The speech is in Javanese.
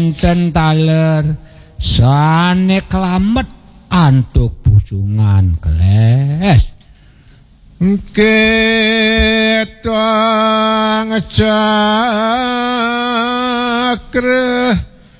benten taler sane klamet antuk busungan keles ketang cakre